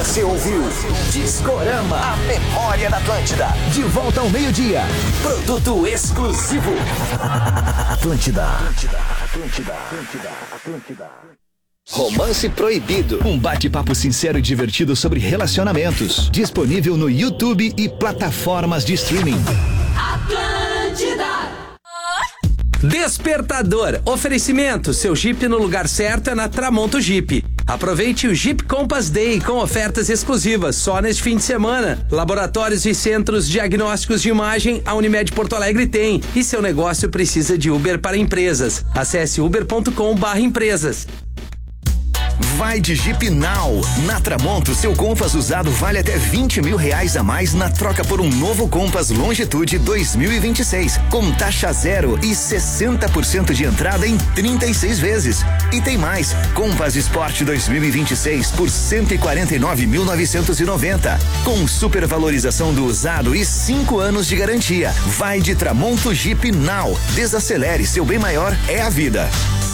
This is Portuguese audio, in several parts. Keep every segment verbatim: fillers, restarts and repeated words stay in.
Você ouviu Discorama, a memória da Atlântida. De volta ao meio-dia. Produto exclusivo. Atlântida. Atlântida, Atlântida, Atlântida, Atlântida. Romance Proibido. Um bate-papo sincero e divertido sobre relacionamentos. Disponível no YouTube e plataformas de streaming. Atlântida. Despertador. Oferecimento. Seu Jeep no lugar certo é na Tramonto Jeep. Aproveite o Jeep Compass Day com ofertas exclusivas só neste fim de semana. Laboratórios e centros diagnósticos de imagem a Unimed Porto Alegre tem. E seu negócio precisa de Uber para empresas. Acesse uber ponto com barra empresas. Vai de Jeep Now. Na Tramonto, seu Compass usado vale até vinte mil reais a mais na troca por um novo Compass Longitude dois mil e vinte e seis, com taxa zero e sessenta por cento de entrada em trinta e seis vezes. E tem mais, Compass Sport dois mil e vinte e seis por cento e quarenta e nove mil novecentos e noventa, com supervalorização do usado e cinco anos de garantia. Vai de Tramonto Jeep Now. Desacelere, seu bem maior é a vida.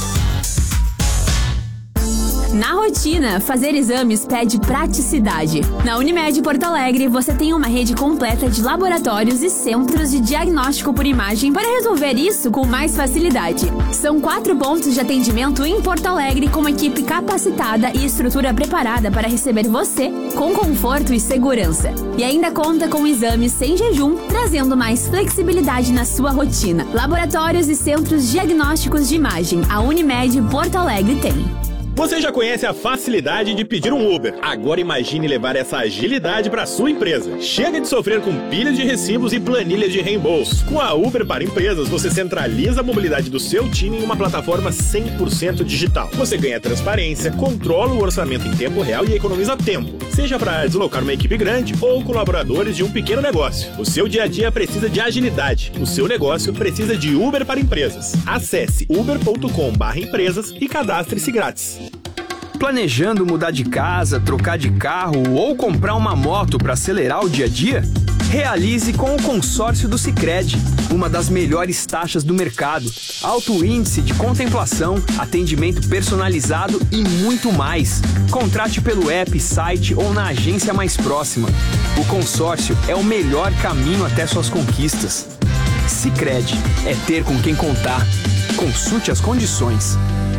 Na rotina, fazer exames pede praticidade. Na Unimed Porto Alegre, você tem uma rede completa de laboratórios e centros de diagnóstico por imagem para resolver isso com mais facilidade. São quatro pontos de atendimento em Porto Alegre com equipe capacitada e estrutura preparada para receber você com conforto e segurança. E ainda conta com exames sem jejum, trazendo mais flexibilidade na sua rotina. Laboratórios e centros diagnósticos de imagem, a Unimed Porto Alegre tem. Você já conhece a facilidade de pedir um Uber. Agora imagine levar essa agilidade para sua empresa. Chega de sofrer com pilhas de recibos e planilhas de reembolso. Com a Uber para Empresas, você centraliza a mobilidade do seu time em uma plataforma cem por cento digital. Você ganha transparência, controla o orçamento em tempo real e economiza tempo. Seja para deslocar uma equipe grande ou colaboradores de um pequeno negócio. O seu dia a dia precisa de agilidade. O seu negócio precisa de Uber para Empresas. Acesse uber ponto com barra empresas e cadastre-se grátis. Planejando mudar de casa, trocar de carro ou comprar uma moto para acelerar o dia a dia? Realize com o consórcio do Sicredi, uma das melhores taxas do mercado, alto índice de contemplação, atendimento personalizado e muito mais. Contrate pelo app, site ou na agência mais próxima. O consórcio é o melhor caminho até suas conquistas. Sicredi é ter com quem contar. Consulte as condições.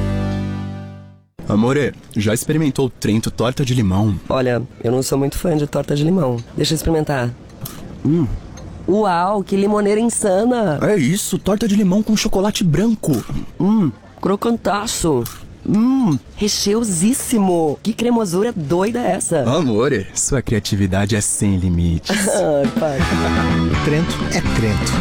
Amore, já experimentou Trento torta de limão? Olha, eu não sou muito fã de torta de limão. Deixa eu experimentar. Hum. Uau, que limoneira insana! É isso, torta de limão com chocolate branco. Hum, crocantaço. Hum, recheosíssimo. Que cremosura doida é essa? Amore, sua criatividade é sem limites. Ai, pai. Trento é Trento.